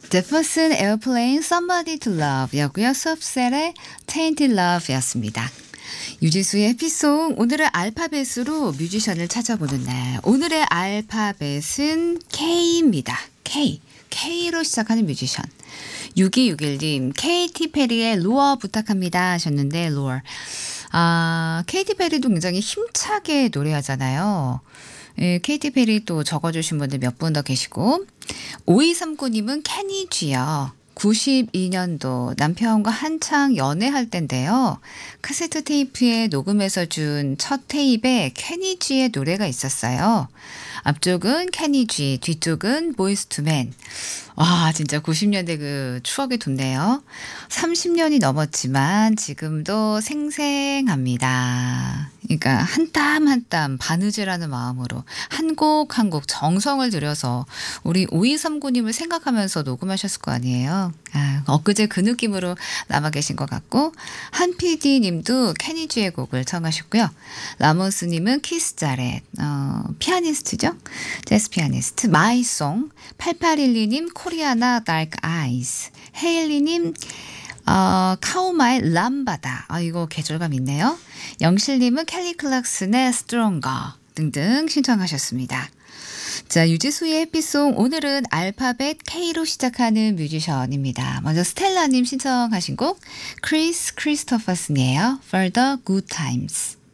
제퍼슨 에어플레인 Somebody to Love 였고요. 수업셀의 Tainted Love였습니다. 유지수의 해피송 오늘은 알파벳으로 뮤지션을 찾아보는 날. 오늘의 알파벳은 K입니다. K로 시작하는 뮤지션. 6261님 케이티 페리의 로어 부탁합니다 하셨는데 로어. 케이티 페리도 굉장히 힘차게 노래하잖아요. 예, 케이티 페리 또 적어주신 분들 몇 분 더 계시고 5239님은 케니지요. 92년도 남편과 한창 연애할 때인데요. 카세트 테이프에 녹음해서 준 첫 테이프에 케니지의 노래가 있었어요. 앞쪽은 케니지, 뒤쪽은 보이스 투 맨. 와, 진짜 90년대 그 추억이 돋네요. 30년이 넘었지만 지금도 생생합니다. 그러니까 한 땀 한 땀 바느질하는 마음으로 한 곡 한 곡 정성을 들여서 우리 5239님을 생각하면서 녹음하셨을 거 아니에요. 엊그제 그 느낌으로 남아 계신 것 같고 한 PD님도 케니지의 곡을 청하셨고요. 라모스님은 키스 자렛 피아니스트죠. 재즈 피아니스트 마이송 8812님 코리아나 다크 아이스 헤일리님 카오마의 람바다. 이거 계절감 있네요. 영실님은 켈리 클락슨의 스트롱거 등등 신청하셨습니다. 자, 유지수의 해피송 오늘은 알파벳 K로 시작하는 뮤지션입니다. 먼저 스텔라님 신청하신 곡 크리스 크리스토퍼슨이에요. For the Good Times.